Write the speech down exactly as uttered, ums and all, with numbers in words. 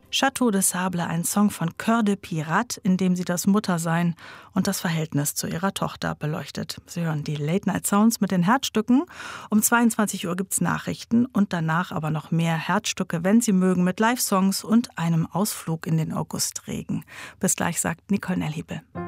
Château de Sable, ein Song von Cœur de Pirate, in dem sie das Muttersein und das Verhältnis zu ihrer Tochter beleuchtet. Sie hören die Late Night Sounds mit den Herzstücken. Um zweiundzwanzig Uhr gibt's Nachrichten und danach aber noch mehr Herzstücke, wenn Sie mögen, mit Live-Songs und einem Ausflug in den Augustregen. Bis gleich, sagt Nicole Nelhibel.